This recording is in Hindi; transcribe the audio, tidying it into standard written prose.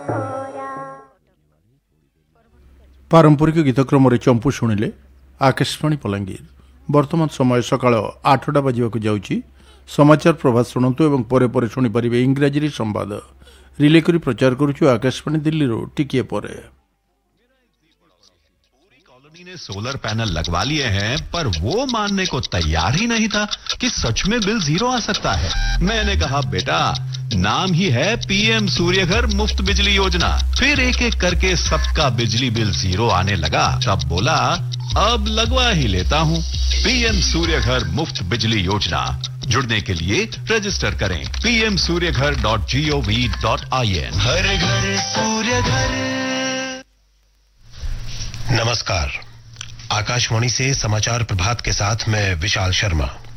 पारंपरिक गीतक्रम चंपू शुणिले आकाशवाणी बलांगीर। वर्तमान समय सकाळ 8टा बजक जाऊँगी। समाचार प्रभात शुणु और परे परे शुणिपारे इंग्राजी संवाद रिले करी प्रचार करुछु आकाशवाणी दिल्ली टिकिए परे। कॉलोनी ने सोलर पैनल लगवा लिए हैं, पर वो मानने को तैयार ही नहीं था कि सच में बिल जीरो आ सकता है। मैंने कहा बेटा, नाम ही है पीएम सूर्यघर मुफ्त बिजली योजना। फिर एक एक करके सबका बिजली बिल जीरो आने लगा। तब बोला अब लगवा ही लेता हूँ। पीएम सूर्यघर मुफ्त बिजली योजना। जुड़ने के लिए रजिस्टर करें pmsuryaghar.gov.in। हर घर सूर्य घर। नमस्कार, आकाशवाणी से समाचार प्रभात के साथ मैं विशाल शर्मा।